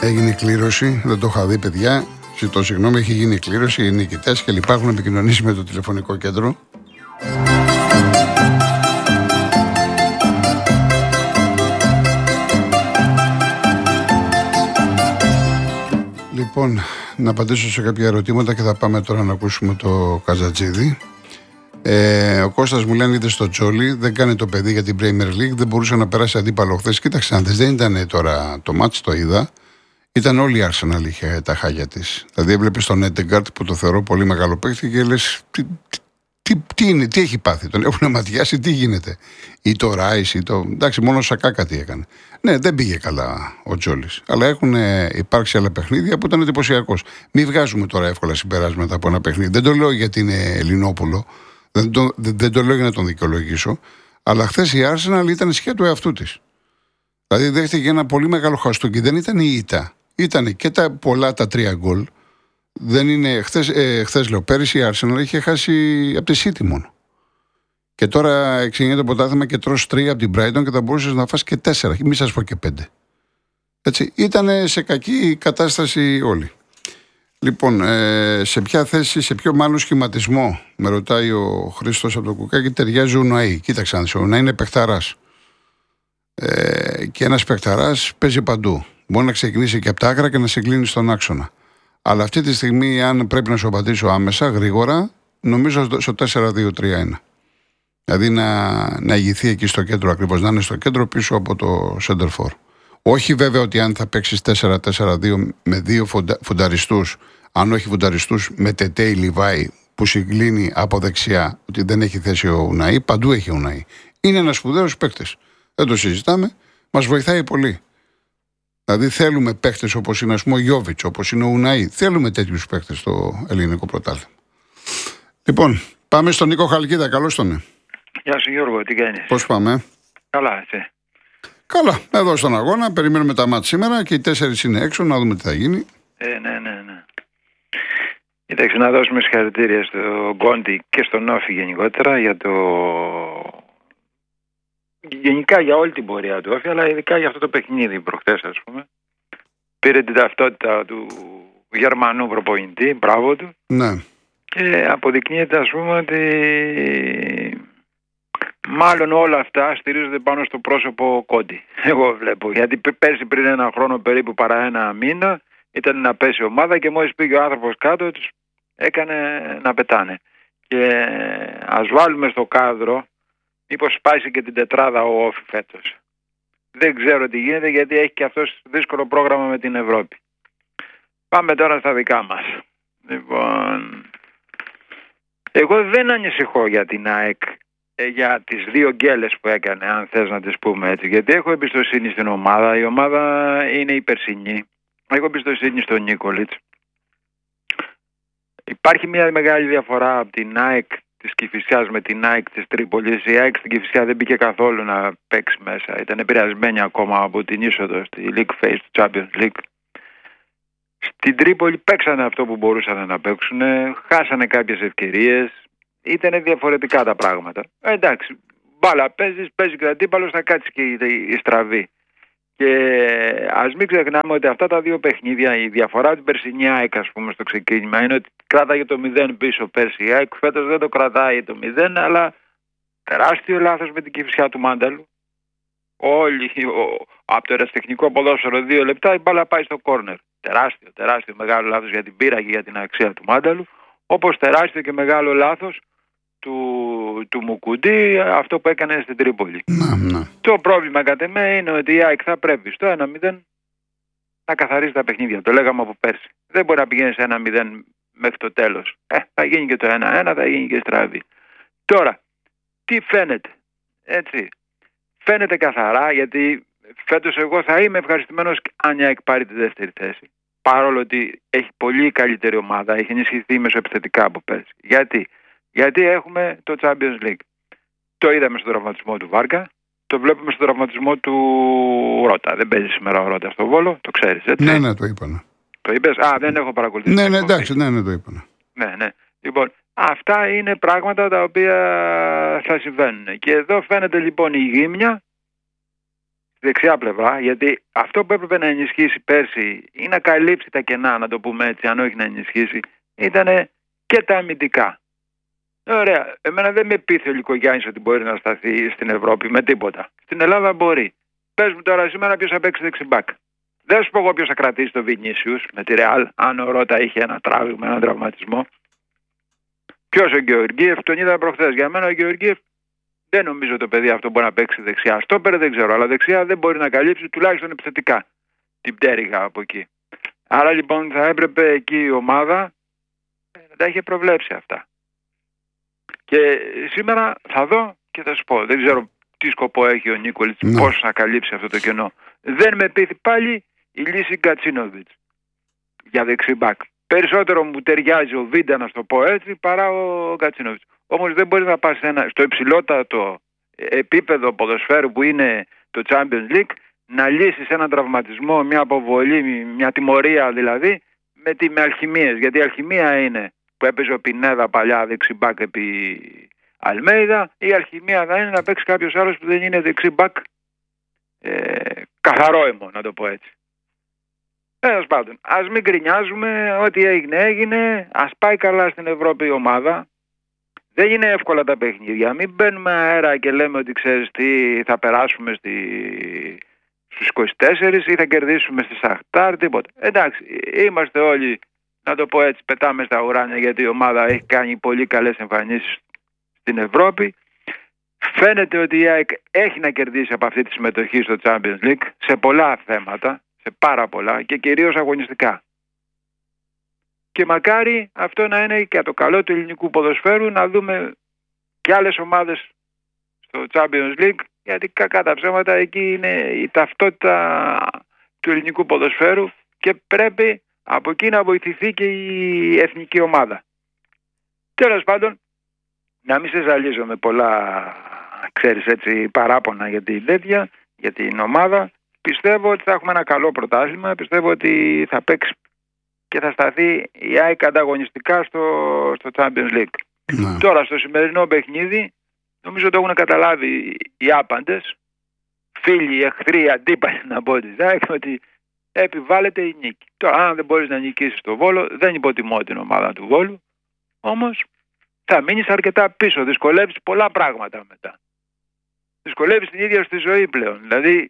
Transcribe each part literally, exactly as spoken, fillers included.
Έγινε κλήρωση, δεν το είχα δει, παιδιά. Ζητώ συγγνώμη, έχει γίνει κλήρωση, οι νικητές και λοιπά έχουν επικοινωνήσει με το τηλεφωνικό κέντρο. Λοιπόν, να απαντήσω σε κάποια ερωτήματα και θα πάμε τώρα να ακούσουμε το Καζατζίδη. Ε, ο Κώστας μου λένε είδε στο Τζόλι, δεν κάνει το παιδί για την Premier League, δεν μπορούσε να περάσει αντίπαλο χθες. Κοίταξε, αν δεν ήταν τώρα το μάτς, το είδα. Ήταν όλη η Arsenal είχε τα χάγια της. Δηλαδή έβλεπες τον Έντεγκαρτ που το θεωρώ πολύ μεγάλο παίκτη και λες τι, τι, τι, είναι, τι έχει πάθει, τον έχουν ματιάσει, τι γίνεται. Ή το Ράις ή το... Εντάξει, μόνο ο Σακά κάτι έκανε. Ναι, δεν πήγε καλά ο Τζόλις. Αλλά έχουν υπάρξει άλλα παιχνίδια που ήταν εντυπωσιακός. Μην βγάζουμε τώρα εύκολα συμπεράσματα από ένα παιχνίδι. Δεν το λέω γιατί είναι Ελληνόπουλο, δεν το, δεν, δεν το λέω για να τον δικαιολογήσω. Αλλά χθες η Arsenal ήταν ισχύα του εαυτού της. Δηλαδή δέχτηκε ένα πολύ μεγάλο χαστούκι. Δεν ήταν η ήττα. Ήταν και τα πολλά τα τρία γκολ. Δεν είναι. Χθες, ε, χθες λέω, πέρυσι η Arsenal είχε χάσει από τη City μόνο. Και τώρα εξηγείται το πρωτάθλημα και τρως τρία από την Brighton και θα μπορούσες να φας και τέσσερα. Μη σας πω και πέντε. Έτσι. Ήταν σε κακή κατάσταση όλοι. Λοιπόν, ε, σε ποια θέση, σε ποιο μάλλον σχηματισμό, με ρωτάει ο Χρήστος από το Κουκάκι, ταιριάζει ο Ουναή. Κοίταξε, ο Ουναή είναι παιχταράς. Ε, και ένας παιχταράς παίζει παντού. Μπορεί να ξεκινήσει και από τα άκρα και να σε κλείνει στον άξονα. Αλλά αυτή τη στιγμή, αν πρέπει να σου απαντήσω άμεσα, γρήγορα, νομίζω στο τέσσερα δύο τρία ένα. Δηλαδή να, να ηγηθεί εκεί στο κέντρο ακριβώς, να είναι στο κέντρο πίσω από το center for. Όχι βέβαια ότι αν θα παίξεις τέσσερα τέσσερα δύο με δύο φοντα, φονταριστούς, αν όχι φονταριστούς με Τετέι Λιβάη που συγκλίνει από δεξιά, ότι δεν έχει θέση ο Ουναή, παντού έχει ο Ουναή. Είναι ένας σπουδαίος παίκτης. Δεν το συζητάμε, μας βοηθάει πολύ. Δηλαδή θέλουμε παίχτες όπως είναι ας πούμε, ο Γιώβιτς, όπως είναι ο Ουναή. Θέλουμε τέτοιους παίχτες στο ελληνικό πρωτάθλημα. Λοιπόν, πάμε στον Νίκο Χαλκίδα. Καλώς τον. Γεια σου Γιώργο, τι κάνεις? Πώς πάμε? Καλά, εσύ? Καλά, εδώ στον αγώνα. Περιμένουμε τα μάτς σήμερα και οι τέσσερις είναι έξω, να δούμε τι θα γίνει. Ε, ναι, ναι, ναι. Κοίταξε, να δώσουμε συγχαρητήρια στον Κόντι και στον Όφη γενικότερα για το... Γενικά για όλη την πορεία του Όφη, αλλά ειδικά για αυτό το παιχνίδι προχθές, ας πούμε. Πήρε την ταυτότητα του Γερμανού προπονητή, μπράβο του. Ναι. Και αποδεικνύεται, ας πούμε, ότι μάλλον όλα αυτά στηρίζονται πάνω στο πρόσωπο Κόντι. Εγώ βλέπω. Γιατί πέρσι πριν ένα χρόνο περίπου παρά ένα μήνα ήταν να πέσει ομάδα και μόλις πήγε ο άνθρωπος κάτω τους έκανε να πετάνε. Και ας βάλουμε στο κάδρο μήπως σπάσει και την τετράδα ο Όφη φέτος. Δεν ξέρω τι γίνεται γιατί έχει και αυτός δύσκολο πρόγραμμα με την Ευρώπη. Πάμε τώρα στα δικά μας. Λοιπόν, εγώ δεν ανησυχώ για την ΑΕΚ, για τις δύο γκέλες που έκανε, αν θες να τις πούμε έτσι. Γιατί έχω εμπιστοσύνη στην ομάδα, η ομάδα είναι η περσινή. Έχω εμπιστοσύνη στον Νίκολιτς. Υπάρχει μια μεγάλη διαφορά από την ΑΕΚ της Κηφισιάς με την ΑΕΚ της Τρίπολης. Η ΑΕΚ στην Κηφισιά δεν μπήκε καθόλου να παίξει μέσα. Ήταν επηρεασμένη ακόμα από την είσοδο στη League Phase του Champions League. Στην Τρίπολη παίξανε αυτό που μπορούσαν να παίξουν, χάσανε κάποιες ευκαιρίες, ήταν διαφορετικά τα πράγματα. Ε, εντάξει, μπάλα παίζεις, παίζει και ο αντίπαλος, θα κάτσει και η, η στραβή. Και ας μην ξεχνάμε ότι αυτά τα δύο παιχνίδια, η διαφορά την περσινή ΑΕΚ, ας πούμε, στο ξεκίνημα είναι ότι κράταγε το μηδέν πίσω πέρσι. Η ΑΕΚ φέτος δεν το κρατάει το μηδέν, αλλά τεράστιο λάθος με την Κηφισιά του Μάνταλου. Όλοι, ο, από το ερασιτεχνικό ποδόσφαιρο δύο λεπτά η μπάλα πάει στο κόρνερ. Τεράστιο, τεράστιο μεγάλο λάθος για την πείρα και για την αξία του Μάνταλου. Όπως τεράστιο και μεγάλο λάθος του, του Μουκουντή αυτό που έκανε στην Τρίπολη. Να, να. Το πρόβλημα κατ' εμέ είναι ότι η ΑΕΚ θα πρέπει στο ένα μηδέν να καθαρίζει τα παιχνίδια. Το λέγαμε από πέρσι. Δεν μπορεί να πηγαίνει σε ένα μηδέν μέχρι το τέλος. Ε, θα γίνει και το ένα ένα, θα γίνει και στραβή. Τώρα, τι φαίνεται? Έτσι. Φαίνεται καθαρά, γιατί φέτος εγώ θα είμαι ευχαριστημένος αν η ΑΕΚ πάρει τη δεύτερη θέση. Παρόλο ότι έχει πολύ καλύτερη ομάδα, έχει ενισχυθεί μεσοεπιθετικά από πέρσι. Γιατί? Γιατί έχουμε το Champions League. Το είδαμε στον τραυματισμό του Βάρκα, το βλέπουμε στον τραυματισμό του Ρώτα. Δεν παίζει σήμερα ο Ρώτα στο Βόλο, το ξέρεις, έτσι? Ναι, ναι, το είπα. Το είπες? Α, δεν έχω παρακολουθήσει. Ναι, ναι, εντάξει, ναι, ναι, το είπα. Ναι, ναι. Λοιπόν, αυτά είναι πράγματα τα οποία θα συμβαίνουν. Και εδώ φαίνεται λοιπόν η γύμνια δεξιά πλευρά, γιατί αυτό που έπρεπε να ενισχύσει πέρσι ή να καλύψει τα κενά, να το πούμε έτσι, αν όχι να ενισχύσει, ήταν και τα αμυντικά. Ωραία. Εμένα δεν με πείθει ο Λικογιάννης ότι μπορεί να σταθεί στην Ευρώπη με τίποτα. Στην Ελλάδα μπορεί. Πες μου τώρα σήμερα ποιος θα παίξει δεξιμπάκ. Δεν σου πω εγώ ποιος θα κρατήσει το Βινίσιους με τη Ρεάλ, αν ο Ρώτα είχε ένα τράβηγμα, έναν τραυματισμό. Ποιος ο Γεωργίεφ, τον είδα προχθές. Για μένα ο Γεωργίεφ δεν νομίζω το παιδί αυτό μπορεί να παίξει δεξιά. Στόπερ δεν ξέρω, αλλά δεξιά δεν μπορεί να καλύψει τουλάχιστον επιθετικά την πτέρυγα από εκεί. Άρα λοιπόν θα έπρεπε εκεί η ομάδα να τα είχε προβλέψει αυτά. Και σήμερα θα δω και θα σου πω. Δεν ξέρω τι σκοπό έχει ο Νίκολιτς, ναι. Πώς θα καλύψει αυτό το κενό. Δεν με πείθει πάλι η λύση Γκατσίνοβιτς για δεξιμπάκ. Περισσότερο μου ταιριάζει ο Βίντα, να στο πω έτσι, παρά ο Γκατσίνοβιτς. Όμως δεν μπορεί να πας στο υψηλότατο επίπεδο ποδοσφαίρου που είναι το Champions League να λύσεις έναν τραυματισμό, μια αποβολή, μια τιμωρία δηλαδή, με, τη, με αλχημίες. Γιατί η αλχημία είναι που έπαιζε ο Πινέδα παλιά δεξιμπάκ επί Αλμέιδα, η αλχημία θα είναι να παίξει κάποιος άλλος που δεν είναι δεξιμπάκ ε, καθαρόαιμο, να το πω έτσι. Τέλος πάντων, ας μην γκρινιάζουμε, ό,τι έγινε έγινε, ας πάει καλά στην Ευρώπη η ομάδα. Δεν είναι εύκολα τα παιχνίδια. Μην μπαίνουμε αέρα και λέμε ότι ξέρεις τι, θα περάσουμε στη... στους είκοσι τέσσερις ή θα κερδίσουμε στη Σαχτάρ, τίποτα. Εντάξει, είμαστε όλοι, να το πω έτσι, πετάμε στα ουράνια γιατί η ομάδα έχει κάνει πολύ καλές εμφανίσεις στην Ευρώπη. Φαίνεται ότι η ΑΕΚ έχει να κερδίσει από αυτή τη συμμετοχή στο Champions League σε πολλά θέματα, σε πάρα πολλά και κυρίως αγωνιστικά. Και μακάρι αυτό να είναι και το καλό του ελληνικού ποδοσφαίρου, να δούμε και άλλες ομάδες στο Champions League, γιατί κακά τα ψέματα εκεί είναι η ταυτότητα του ελληνικού ποδοσφαίρου και πρέπει από εκεί να βοηθηθεί και η εθνική ομάδα. Τέλος πάντων, να μην σε ζαλίζω με πολλά, ξέρεις έτσι, παράπονα για την τέτοια, για την ομάδα. Πιστεύω ότι θα έχουμε ένα καλό πρωτάθλημα, πιστεύω ότι θα παίξει και θα σταθεί η ΑΕΚ ανταγωνιστικά στο, στο Champions League. Ναι. Τώρα στο σημερινό παιχνίδι νομίζω το έχουν καταλάβει οι άπαντες, φίλοι, εχθροί, αντίπαλοι να πω της ΑΕΚ, ότι επιβάλλεται η νίκη. Τώρα αν δεν μπορείς να νικήσεις το Βόλο, δεν υποτιμώ την ομάδα του Βόλου, όμως θα μείνεις αρκετά πίσω, δυσκολεύεις πολλά πράγματα μετά. Δυσκολεύεις την ίδια στη ζωή πλέον, δηλαδή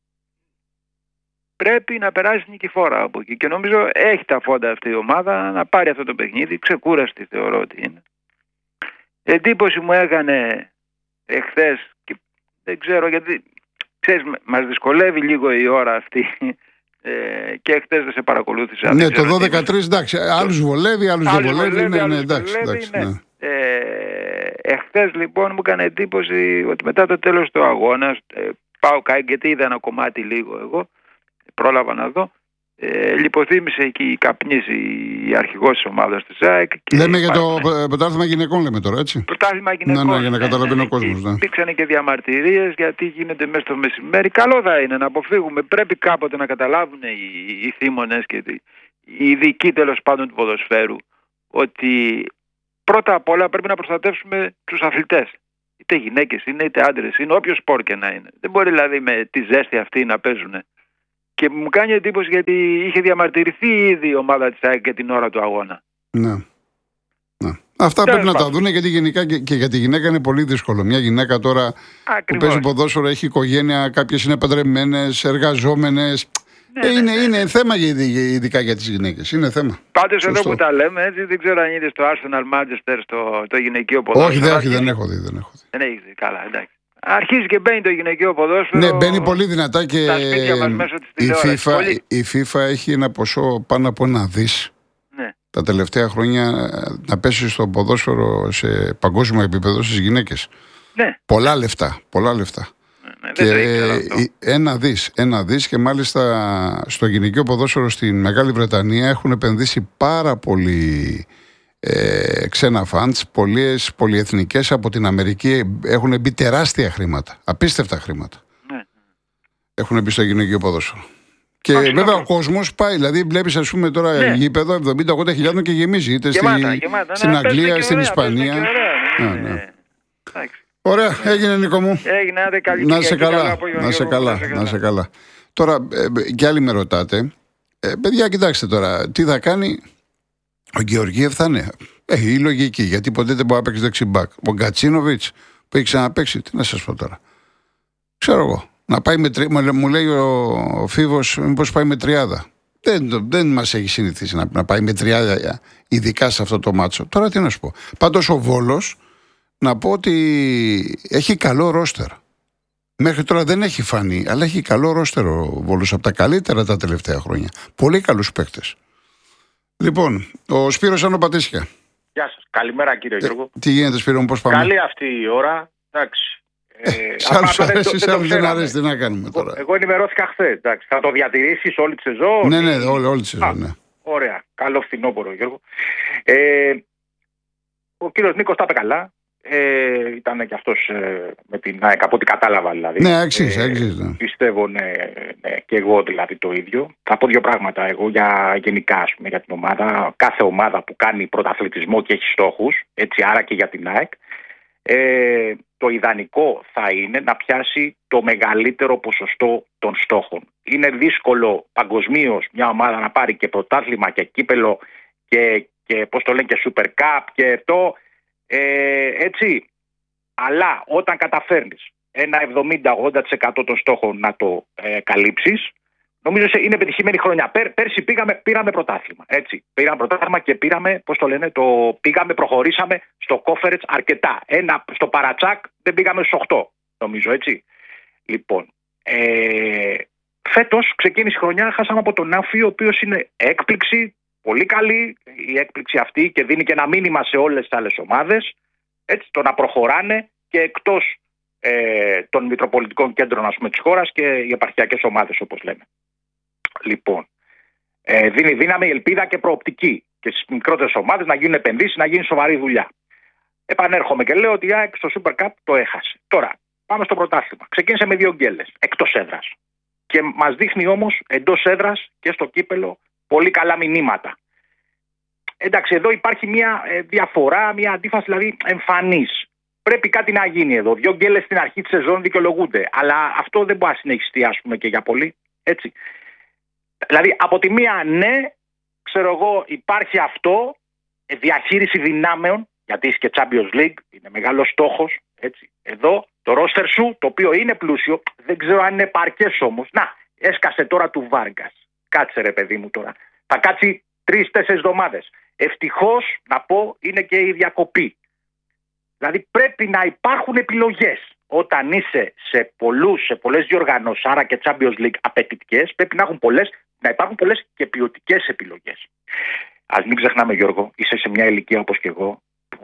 πρέπει να περάσει νικηφόρα από εκεί και νομίζω έχει τα φόντα αυτή η ομάδα να πάρει αυτό το παιχνίδι, ξεκούραστη θεωρώ ότι είναι. Εντύπωση μου έκανε εχθές και δεν ξέρω γιατί, ξέρεις, μας δυσκολεύει λίγο η ώρα αυτή ε, και εχθές δεν σε παρακολούθησα. Ναι, το δώδεκα τρία εντάξει, άλλους βολεύει, άλλους δεν βολεύει, ναι, ναι, εντάξει, εντάξει, ναι. ναι. Ε, εχθές λοιπόν μου έκανε εντύπωση ότι μετά το τέλος του αγώνα ε, πάω κάτω γιατί είδα ένα κομμάτι λίγο εγώ, πρόλαβα να δω. Ε, λιποθύμησε εκεί η Καπνής, η αρχηγός της ομάδας της ΑΕΚ. Λέμε για το πρωτάθλημα γυναικών, λέμε τώρα, έτσι. Πρωτάθλημα γυναικών. Ναι, ναι, για να καταλαβαίνει ο κόσμος. Ναι. Υπήρξαν και διαμαρτυρίες γιατί γίνεται μέσα στο μεσημέρι. Καλό θα είναι να αποφύγουμε. Πρέπει κάποτε να καταλάβουν οι, οι θύμονες και οι ειδικοί τέλος πάντων του ποδοσφαίρου ότι πρώτα απ' όλα πρέπει να προστατεύσουμε τους αθλητές. Είτε γυναίκες είναι, είτε άντρες είναι, όποιο σπορ και να είναι. Δεν μπορεί δηλαδή με τη ζέστη αυτή να παίζουν. Και μου κάνει εντύπωση γιατί είχε διαμαρτυρηθεί ήδη η ομάδα της ΑΕΚ για την ώρα του αγώνα. Ναι. ναι. Αυτά πρέπει να τα δουν γιατί γενικά και, και για τη γυναίκα είναι πολύ δύσκολο. Μια γυναίκα τώρα Ακριβώς. που παίζει ποδόσφαιρο έχει οικογένεια, κάποιες είναι παντρεμένες, εργαζόμενες. Ναι, ε, είναι, ναι, ναι. είναι θέμα ειδικά για τις γυναίκες. Είναι θέμα. Πάντως εδώ που τα λέμε, έτσι, δεν ξέρω αν είδες στο Arsenal Manchester στο το γυναικείο ποδόσφαιρο. Όχι, όχι, δεν έχω δει. Δεν, έχω δει. δεν έχεις δει. Καλά, εντάξει. Αρχίζει και μπαίνει το γυναικείο ποδόσφαιρο. Ναι, μπαίνει πολύ δυνατά και η FIFA, η FIFA έχει ένα ποσό πάνω από ένα δις ναι. τα τελευταία χρόνια να πέσει στο ποδόσφαιρο σε παγκόσμιο επίπεδο στις γυναίκες. Ναι. Πολλά λεφτά, πολλά λεφτά. Ναι, και ένα δις, ένα δις και μάλιστα στο γυναικείο ποδόσφαιρο στην Μεγάλη Βρετανία έχουν επενδύσει πάρα πολύ Ε, ξένα φαντς, πολλές πολυεθνικές από την Αμερική έχουν μπει τεράστια χρήματα, απίστευτα χρήματα. Ναι. Έχουν μπει στο γυναικείο ποδόσφαιρο. Και Άχι, βέβαια ο κόσμος πάει, δηλαδή βλέπεις ας πούμε τώρα ναι. γήπεδο εβδομήντα ογδόντα χιλιάδων και γεμίζει είτε γεμάτα, στη, γεμάτα. στην ναι, Αγγλία, στην ωραία, Ισπανία. Ωραία, ναι. Ναι, ναι. Ωραία, έγινε Νίκο μου. Έγινε, άντε καλή Να σε Κυριακή, καλά, απόγευμα, να σε Γιώργο, καλά, να σε καλά. Τώρα, ε, κι άλλοι με ρωτάτε, ε, παιδιά, κοιτάξτε τώρα, τι θα κάνει ο Γεωργίευ, θα είναι. Ε, η λογική, γιατί ποτέ δεν μπορεί να παίξει δεξιμπάκ. Ο Γκατσίνοβιτς που έχει ξαναπαίξει, τι να σας πω τώρα. Ξέρω εγώ. Να πάει με τρι... Μου λέει ο, ο Φίβος, μήπως πάει με τριάδα. Δεν, δεν μας έχει συνηθίσει να, να πάει με τριάδα, ειδικά σε αυτό το μάτσο. Τώρα τι να σου πω. Πάντως ο Βόλος, να πω ότι έχει καλό ρόστερ. Μέχρι τώρα δεν έχει φανεί, αλλά έχει καλό ρόστερ ο Βόλος, από τα καλύτερα τα τελευταία χρόνια. Πολύ καλούς παίκτες. Λοιπόν, ο Σπύρος Ανοπατήσια. Γεια σας. Καλημέρα κύριε Γιώργο. Ε, τι γίνεται Σπύρο μου, πώς πάμε? Καλή αυτή η ώρα. Εντάξει. Ε, σ' άλλους αρέσει, σ' άλλους δεν αρέσει, τι να κάνουμε τώρα. Εγώ, εγώ ενημερώθηκα χθες. Θα το διατηρήσεις όλη τη σεζόν? Ναι, ναι, όλη, όλη τη σεζόν. Ναι. Ωραία. Καλό φθινόπωρο Γιώργο. Ε, ο κύριος Νίκος τα είπε καλά. Ε, ήταν και αυτός ε, με την ΑΕΚ, από ό,τι κατάλαβα δηλαδή. Ναι, εξής, ε, εξής, ναι. Πιστεύω ναι, ναι, και εγώ δηλαδή το ίδιο. Θα πω δύο πράγματα εγώ για γενικά ας πούμε, για την ομάδα. Κάθε ομάδα που κάνει πρωταθλητισμό και έχει στόχους, έτσι άρα και για την ΑΕΚ, ε, το ιδανικό θα είναι να πιάσει το μεγαλύτερο ποσοστό των στόχων. Είναι δύσκολο παγκοσμίως μια ομάδα να πάρει και πρωτάθλημα και κύπελο και, και πώς το λένε και Super Cup και αυτό. Ε, έτσι, αλλά όταν καταφέρνεις ένα εβδομήντα με ογδόντα τοις εκατό των στόχων να το ε, καλύψεις, νομίζω είναι πετυχημένη χρονιά. Πέρ, πέρσι πήγαμε, πήραμε πρωτάθλημα. Έτσι. Πήραμε πρωτάθλημα και πήραμε, πώς το λένε, το, πήγαμε, προχωρήσαμε στο κόφερετς αρκετά. Ένα, στο παρατσάκ δεν πήγαμε στους οκτώ, νομίζω, έτσι. Λοιπόν, ε, φέτος ξεκίνησε η χρονιά, χάσαμε από τον Άφη, ο οποίος είναι έκπληξη. Πολύ καλή η έκπληξη αυτή και δίνει και ένα μήνυμα σε όλες τις άλλες ομάδες, έτσι, το να προχωράνε και εκτός ε, των μητροπολιτικών κέντρων ας πούμε, της χώρας και οι επαρχιακές ομάδες όπως λέμε. Λοιπόν, ε, δίνει δύναμη, ελπίδα και προοπτική και στις μικρότερες ομάδες να γίνουν επενδύσεις, να γίνει σοβαρή δουλειά. Επανέρχομαι και λέω ότι η ΑΕΚ στο Super Cup το έχασε. Τώρα πάμε στο πρωτάθλημα. Ξεκίνησε με δύο γκέλες εκτός έδρας και μας δείχνει όμως εντός έδρας και στο κύπελο πολύ καλά μηνύματα. Εντάξει, εδώ υπάρχει μια ε, διαφορά, μια αντίφαση δηλαδή εμφανής. Πρέπει κάτι να γίνει εδώ. Δύο γκέλες στην αρχή της σεζόν δικαιολογούνται. Αλλά αυτό δεν μπορεί να συνεχιστεί, ας πούμε, και για πολύ. Έτσι. Δηλαδή, από τη μία, ναι, ξέρω εγώ, υπάρχει αυτό, διαχείριση δυνάμεων, γιατί είσαι και Champions League, είναι μεγάλος στόχος. Έτσι. Εδώ το ρόστερ σου, το οποίο είναι πλούσιο, δεν ξέρω αν είναι παρκές όμως. Να, έσκασε τώρα του Βάργκας. Κάτσε ρε παιδί μου τώρα. Θα κάτσει τρεις-τέσσερις εβδομάδες. Ευτυχώς να πω είναι και η διακοπή. Δηλαδή πρέπει να υπάρχουν επιλογές. Όταν είσαι σε, πολλούς, σε πολλές διοργανώσεις, άρα και Champions League απαιτητικές, πρέπει να, έχουν πολλές, να υπάρχουν πολλές και ποιοτικές επιλογές. Ας μην ξεχνάμε Γιώργο, είσαι σε μια ηλικία όπως και εγώ,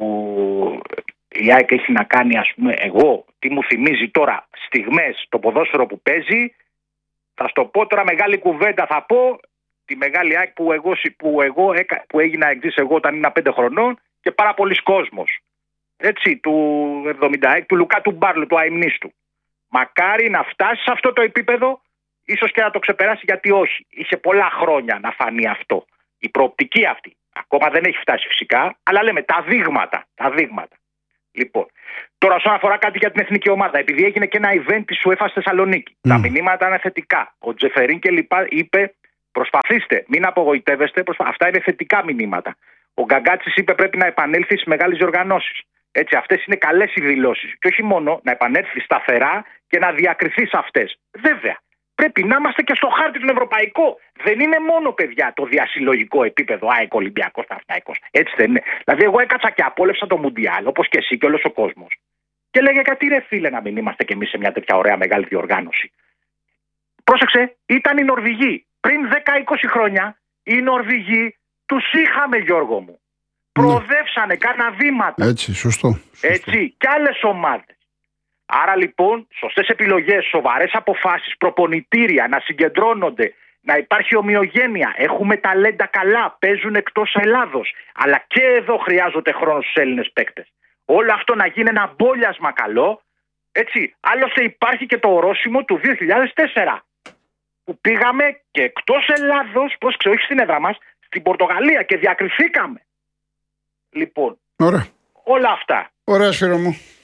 που η ΑΕΚ έχει να κάνει ας πούμε εγώ, τι μου θυμίζει τώρα στιγμές το ποδόσφαιρο που παίζει. Θα στο πω τώρα μεγάλη κουβέντα θα πω, τη μεγάλη ΑΕΚ που, εγώ, που, εγώ, που έγινα εξής εγώ όταν ήμουν πέντε χρονών και πάρα πολλοί κόσμος. Έτσι, του εβδομήντα έξι, του Λουκά του Μπάρλου, του αημνίστου. Μακάρι να φτάσει σε αυτό το επίπεδο, ίσως και να το ξεπεράσει, γιατί όχι. Είχε πολλά χρόνια να φανεί αυτό. Η προοπτική αυτή. Ακόμα δεν έχει φτάσει φυσικά, αλλά λέμε τα δείγματα. Τα δείγματα. Λοιπόν, τώρα όσον αφορά κάτι για την εθνική ομάδα, επειδή έγινε και ένα event της UEFA στη Θεσσαλονίκη, mm. τα μηνύματα είναι θετικά. Ο Τζεφερίν και λοιπά είπε: προσπαθήστε, μην απογοητεύεστε. Προσπα... Αυτά είναι θετικά μηνύματα. Ο Γκαγκάτσης είπε: πρέπει να επανέλθει στις μεγάλες διοργανώσεις. Έτσι, αυτές είναι καλές οι δηλώσεις. Και όχι μόνο να επανέλθει σταθερά και να διακριθεί σε αυτές. Βέβαια, πρέπει να είμαστε και στο χάρτη του ευρωπαϊκό. Δεν είναι μόνο, παιδιά, το διασυλλογικό επίπεδο ΑΕΚ, Ολυμπιακός, Παναθηναϊκός. Έτσι δεν είναι. Δηλαδή, εγώ έκατσα και απόλαυσα το Μουντιάλ, όπως και εσύ και όλος ο κόσμος. Και λέγε γιατί ρε φίλε να μην είμαστε κι εμείς σε μια τέτοια ωραία μεγάλη διοργάνωση. Πρόσεξε, ήταν οι Νορβηγοί. Πριν δέκα είκοσι χρόνια, οι Νορβηγοί τους είχαμε, Γιώργο μου. Προοδεύσανε, κάνα βήματα. Έτσι, σωστό. σωστό. Έτσι, και άλλες ομάδες. Άρα λοιπόν, σωστές επιλογές, σοβαρές αποφάσεις, προπονητήρια να συγκεντρώνονται, να υπάρχει ομοιογένεια. Έχουμε ταλέντα καλά, παίζουν εκτός Ελλάδος. Αλλά και εδώ χρειάζονται χρόνο στους Έλληνες παίκτες. Όλο αυτό να γίνει ένα μπόλιασμα καλό. Έτσι, άλλωστε υπάρχει και το ορόσημο του δύο χιλιάδες τέσσερα. Που πήγαμε και εκτός Ελλάδος, πώς ξέρω, όχι στην έδρα μας, στην Πορτογαλία και διακριθήκαμε. Λοιπόν, ωραία. Όλα αυτά. Ωραία, Σπύρο μου.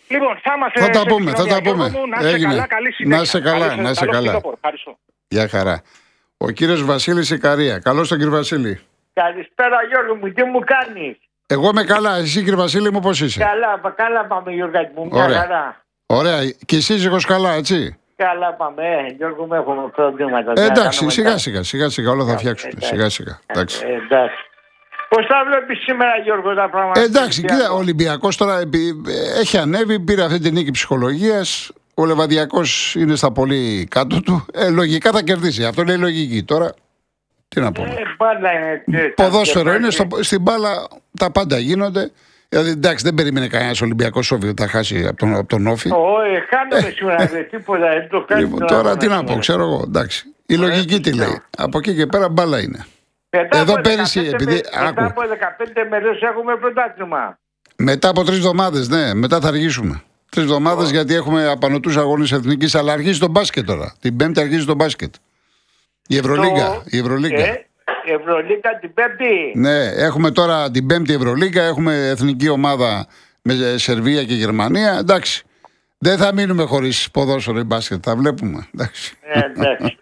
Λοιπόν, θα είμαστε Θα τα σε πούμε, θα συνομιλία, τα πούμε. Γιώργο μου. Να είσαι Έγινε. καλά, καλή συνέχεια. Να είσαι καλά, Καλώς- να είσαι καλώς καλά. φθινόπωρο. Ευχαριστώ. Γεια χαρά. Ο κύριος Βασίλης Ικαρία. Καλώς τον κύριο Βασίλη. Καλησπέρα Γιώργο μου, τι μου κάνεις? Εγώ είμαι καλά. Εσύ κύριε Βασίλη μου πώς είσαι? Καλά, καλά πάμε Γιώργο μου, μια Ωραία. χαρά. Ωραία. Και εσύ σύζυγος καλά, έτσι? Καλά πάμε, ε, Γιώργο μου έχουμε προβλήματα. Ε, Τι να εντάξει, κάνουμε σιγά τώρα. σιγά, σιγά σιγά όλα θα Ε, φτιάξουν. εντάξει. Σιγά σιγά. Εντάξει. Ε, εντάξει. Πώς τα βλέπεις σήμερα Γιώργο τα πράγματα? Ε, εντάξει, στο κοίτα, ο Ολυμπιακό? Ολυμπιακός τώρα επί- ε, έχει ανέβει, πήρε αυτή την νίκη ψυχολογίας. Ο Λεβαδιακός είναι στα πολύ κάτω του. Ε, λογικά θα κερδίσει. Αυτό είναι λογική. Τώρα, τι να πούμε. Ε, μπάλα είναι. τι, Ποδόσφαιρο τα- είναι, στο, στην μπάλα τα πάντα γίνονται. Δηλαδή, εντάξει, δεν περίμενε κανένα Ολυμπιακό Όφη ότι θα χάσει από τον, από τον Όφη. Όχι, χάνουμε σήμερα, δε, τίποτα, δεν το κάνουμε. Λοιπόν, τώρα τι να πω, ξέρω εγώ. Εντάξει. Η λογική τι λέει. Από εκεί και πέρα μπάλα είναι. Μετά Εδώ από πέρυσι, δεκαπέντε επειδή- με- άκου. Μετά από δεκαπέντε μέρες έχουμε πρωτάθλημα. Μετά από τρει εβδομάδε, ναι, μετά θα αργήσουμε. Τρει εβδομάδε γιατί έχουμε απανωτού αγώνε εθνική, αλλά αρχίζει το μπάσκετ τώρα. Την Πέμπτη αρχίζει το μπάσκετ. Η Ευρωλίγκα. Το- Η Ευρωλίγκα. Ε, Ευρωλίγκα την Πέμπτη. Ναι, έχουμε τώρα την Πέμπτη Ευρωλίγκα, έχουμε εθνική ομάδα με Σερβία και Γερμανία. Εντάξει. Δεν θα μείνουμε χωρί ποδόσφαιρο ή μπάσκετ, θα βλέπουμε. Εντάξει. Ε, εντάξει.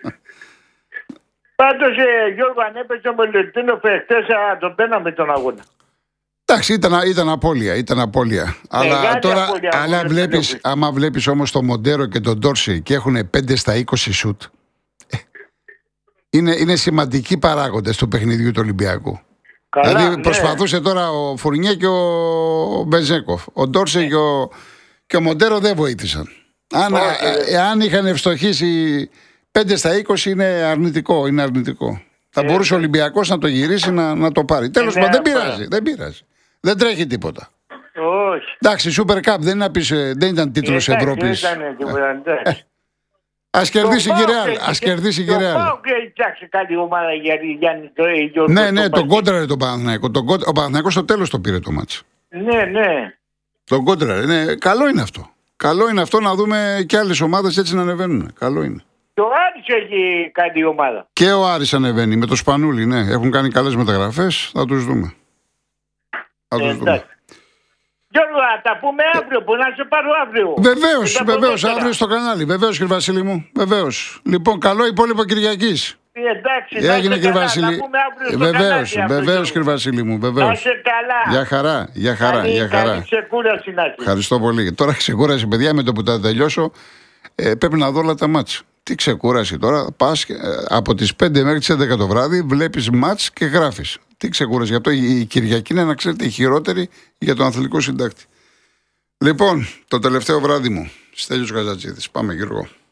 Πάντως ε, Γιώργο, αν έπαιζε ο Μελετίνο χθες θα τον παίρναμε τον αγώνα. Εντάξει, ήταν, ήταν απώλεια, ήταν απώλεια. Αλλά Μεγάλη τώρα, απώλεια, αλλά δεν βλέπεις, βλέπεις. άμα βλέπεις όμως τον Μοντέρο και τον Ντόρση και έχουν πέντε στα είκοσι σουτ, ε, είναι, είναι σημαντικοί παράγοντες του παιχνιδιού του Ολυμπιακού. Καλά, δηλαδή ναι. προσπαθούσε τώρα ο Φουρνιέ και ο Μπεζέκοφ. Ο Ντόρση και, ο, και ο Μοντέρο δεν βοήθησαν. Αν, Όχι, α- δεν. εάν είχαν ευστοχήσει πέντε στα είκοσι είναι αρνητικό. Είναι αρνητικό. Θα Ε, μπορούσε ο Ολυμπιακός να το γυρίσει να, να το πάρει. Τέλος ναι, πάντων, δεν αυτό. πειράζει, δεν πειράζει. Δεν τρέχει τίποτα. Όχι. Εντάξει, Super Cup δεν, είναι να πεις, ε, δεν ήταν τίτλος Εντάξει, Ευρώπης. δεν ήταν τίποτα, εντάξει. Ας κερδίσει Το και η ΠΑΟΚ Real. έχει- Ας κερδίσει και η Το Real. ΠΑΟΚ έχει φτιάξει καλή ομάδα για Γιάννη το Γιώργο. Ναι, ναι, τον μπάσκετ. κόντραρε τον Παναθηναϊκό. Τον κόντρα- Ο Παναθηναϊκός στο τέλος το πήρε το μάτς. Ναι, ναι. Τον κόντραρε. Ναι, καλό είναι αυτό. Καλό είναι αυτό να δούμε και άλλες ομάδες έτσι να ανεβαίνουν. Καλό είναι. Και ο Άρης έχει καλή ομάδα. Και ο Άρης ανεβαίνει με το Σπανούλι, ναι. Έχουν κάνει καλές μεταγραφές. Θα τους δούμε. Θα τους Ε, δούμε. εντάξει. Γιώργο, θα τα πούμε αύριο, που να σε πάρω αύριο. Βεβαίως, Με τα βεβαίως, ποδόσφαιρα. αύριο στο κανάλι. Βεβαίως, κύριε Βασίλη μου. Βεβαίως. Λοιπόν, καλό υπόλοιπο Κυριακής. Ε, Εντάξει, να Έγινε είστε κύριε καλά, Βασίλη. Θα πούμε αύριο στο Βεβαίως, κανάλι αύριο, βεβαίως Γιώργο. κύριε Βασίλη μου. Να Βεβαίως. είστε καλά. Για χαρά, για χαρά, Καλή- για χαρά. Καλή ξεκούραση να έχεις. Ευχαριστώ πολύ. Τώρα ξεκούραση, παιδιά, με το που τα τελειώσω, ε, πρέπει να δω όλα τα μάτς. Τι ξεκούραση τώρα, πας ε, από τις πέντε μέχρι τις έντεκα το βράδυ, βλέπεις μάτς και γράφεις. Τι ξεκούραση. Γι' αυτό η, η Κυριακή είναι, να ξέρετε, η χειρότερη για τον αθλητικό συντάκτη. Λοιπόν, το τελευταίο βράδυ μου, Στέλιος Καζατζίδης. Πάμε, Γιώργο.